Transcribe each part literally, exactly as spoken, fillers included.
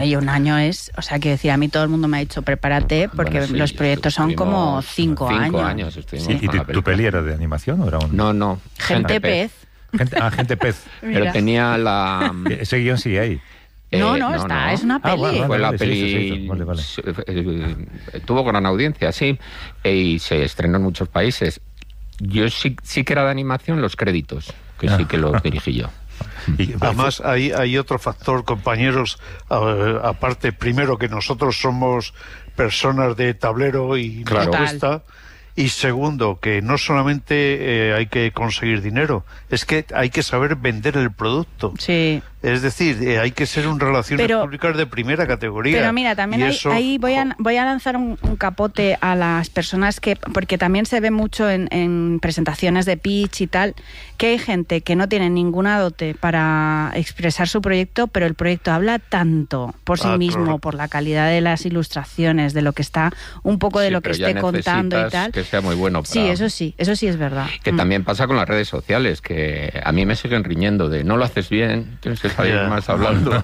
Y un año es, o sea, que decir, a mí todo el mundo me ha dicho, prepárate, porque bueno, sí, los proyectos son como cinco, cinco años. años Sí. ¿Y tu, tu peli era de animación o era un...? No, no. Gente, Gente pez. pez. Gente, ah, Gente Pez. Pero tenía la... Ese guión sigue ahí. Eh, no, no, no, está, no. Es una peli. Ah, vale, vale, Fue la vale, peli... sí, sí, sí. Vale, vale. Tuvo gran audiencia, sí, y se estrenó en muchos países. Yo sí, sí que era de animación los créditos, que ah. sí que los dirigí yo. Y además hay, hay otro factor, compañeros, uh, aparte, primero que nosotros somos personas de tablero y claro. nos cuesta, y segundo, que no solamente eh, hay que conseguir dinero, es que hay que saber vender el producto. Sí. Es decir, eh, hay que ser un relaciones pero, públicas de primera categoría. Pero mira, también hay, eso, ahí voy a, voy a lanzar un, un capote a las personas que, porque también se ve mucho en, en presentaciones de pitch y tal, que hay gente que no tiene ninguna dote para expresar su proyecto, pero el proyecto habla tanto por sí ah, mismo, claro. por la calidad de las ilustraciones, de lo que está, un poco de sí, lo que esté contando y tal. Que sea muy bueno para... Sí, eso sí, eso sí es verdad. Que mm. también pasa con las redes sociales, que a mí me siguen riñendo de no lo haces bien, tienes que salir yeah. más hablando.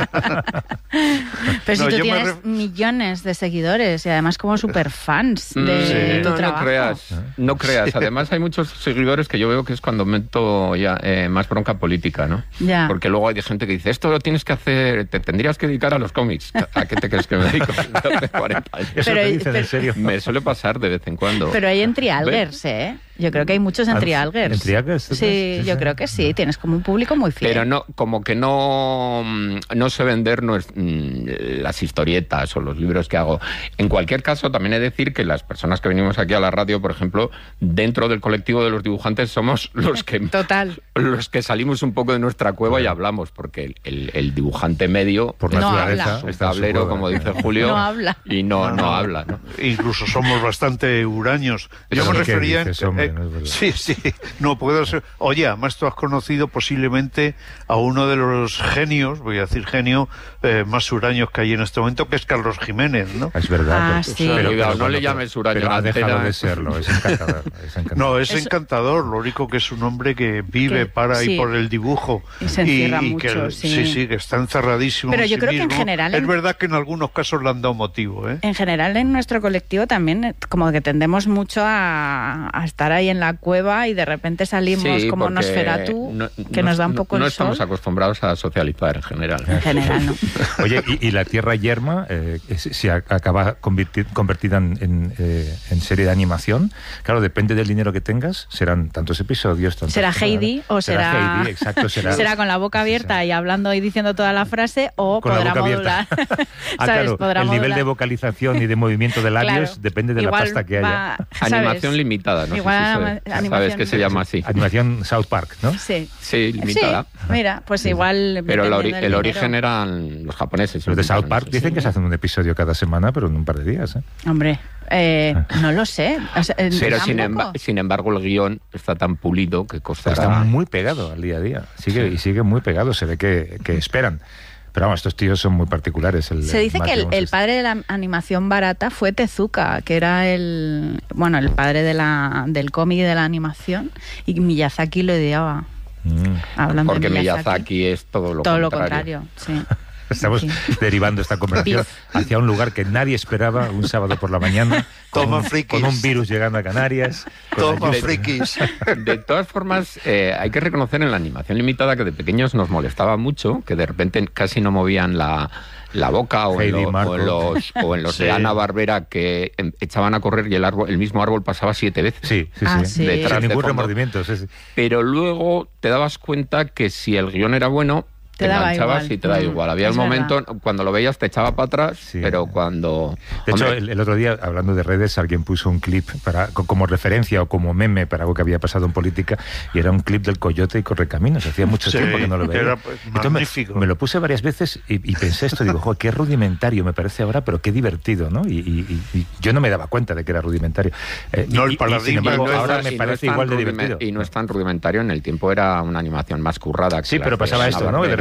Pero si no, tú tienes ref... millones de seguidores y además como superfans de sí. tu no, trabajo. No creas, no creas. Además hay muchos seguidores que yo veo que es cuando meto ya eh, más bronca política, ¿no? Ya. Porque luego hay gente que dice, esto lo tienes que hacer, te tendrías que dedicar a los cómics. ¿A qué te crees que me dedico? Hace cuarenta años. Eso pero, te dicen pero, en serio. Me suele pasar de vez en cuando. Pero hay en trialgers, ¿eh? Yo creo que hay muchos en trialgers. ¿En trialgers? Sí, sí, yo sí. creo que sí. Tienes como un público muy fiel. Pero no, como que no, no sé vender no es, mm, las historietas o los libros que hago. En cualquier caso, también he de decir que las personas que venimos aquí a la radio, por ejemplo, dentro del colectivo de los dibujantes somos los que Total. los que salimos un poco de nuestra cueva claro. y hablamos, porque el, el, el dibujante medio por no naturaleza habla. es tablero, como dice Julio, no habla. y no, no, no, no habla. ¿no? Incluso somos bastante huraños. Yo Pero me refería... Dices, hombre, eh, no sí, sí, no puedo ser... Oye, además tú has conocido posiblemente a uno de los genios, voy a decir genio, eh, más huraños que hay en este momento, que es Carlos Jiménez, ¿no? Es verdad. Ah, pero, sí. pero, pero, pero, no pero, le llames huraño. Pero ha dejado antena. de serlo, es encantador. Es encantador. No, es Eso... encantador, lo único que es un hombre que vive que, para sí. y por el dibujo. Y se encierra y, y mucho, que, sí. sí, sí, que está encerradísimo Pero en yo sí creo mismo. que en general... Es en... verdad que en algunos casos le han dado motivo, ¿eh? En general en nuestro colectivo también como que tendemos mucho a, a estar ahí en la cueva y de repente salimos sí, como Nosferatu, no, que no, nos da un poco no, el no estamos sol. acostumbrados a socializar en general. En general, no. Oye, y, y la Tierra Yerma, eh, si acaba converti convertida en, en, eh, en serie de animación, claro, depende del dinero que tengas, serán tantos episodios... Tantos ¿Será Heidi o será... será Heidi, exacto, será... será con la boca abierta y hablando y diciendo toda la frase o con podrá la boca modular. ah, ¿Sabes? claro, podrá el modular. nivel de vocalización y de movimiento de labios claro. depende de Igual la pasta que haya. Va, animación limitada, no Igual sé si sabes, sabes, sabes que se llama así. Animación South Park, ¿no? Sí. Sí, limitada. Sí, mira, pues igual... Pero el, ori el dinero. origen eran los japoneses. Los de South Park dicen sí. que se hacen un episodio cada semana, pero en un par de días, ¿eh? Hombre, eh, no lo sé. O sea, pero sin, emba sin embargo el guión está tan pulido que costará... Está muy pegado al día a día. Sigue, sí. Y sigue muy pegado. Se ve que, que esperan. Pero vamos, estos tíos son muy particulares. El, Se dice el que el, el padre de la animación barata fue Tezuka, que era el bueno el padre de la, del cómic y de la animación, y Miyazaki lo ideaba. Mm. Hablando Porque de Miyazaki, Miyazaki es todo lo todo contrario. lo contrario, sí. Estamos sí. derivando esta conversación hacia un lugar que nadie esperaba un sábado por la mañana, con, Toma un, frikis. con un virus llegando a Canarias. Toma de, frikis. De todas formas, eh, hay que reconocer en la animación limitada que de pequeños nos molestaba mucho, que de repente casi no movían la... la boca o en, lo, o en los o en los sí. de Ana Barbera que echaban a correr y el árbol el mismo árbol pasaba siete veces. Sí, sí, ah, sí. sí. Detrás Sin de ningún fondo. remordimiento. Sí, sí. Pero luego te dabas cuenta que si el guión era bueno, te, te enganchabas igual. y te da igual. Había es el momento, verdad. cuando lo veías te echaba para atrás, sí. pero cuando... De hecho, hombre, el, el otro día, hablando de redes, alguien puso un clip para, como referencia o como meme para algo que había pasado en política, y era un clip del Coyote y Correcaminos. Hacía mucho sí, tiempo que no lo veía. Era magnífico. Me, me lo puse varias veces y, y pensé esto, digo, joder, qué rudimentario me parece ahora, pero qué divertido, ¿no? Y, y, y, y yo no me daba cuenta de que era rudimentario. Eh, no, y, el paradigma y, sin embargo, no es, ahora me parece no igual de divertido. Y no es tan rudimentario, en el tiempo era una animación más currada. Que sí, pero pasaba esto, ¿no? De repente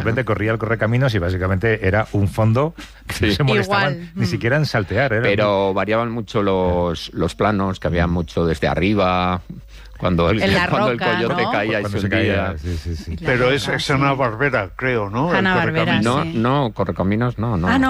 repente corría el Correcaminos y básicamente era un fondo que sí. no se molestaban Igual. ni siquiera en saltear. Era Pero muy... variaban mucho los, los planos, que había mucho desde arriba... Cuando el, cuando roca, el coyote ¿no? caía y se hundía. Sí, sí, sí. Pero roca, es, es Hanna-Barbera, creo, ¿no? Hanna-Barbera, No, sí. no, Correcaminos no, no. Ah, no.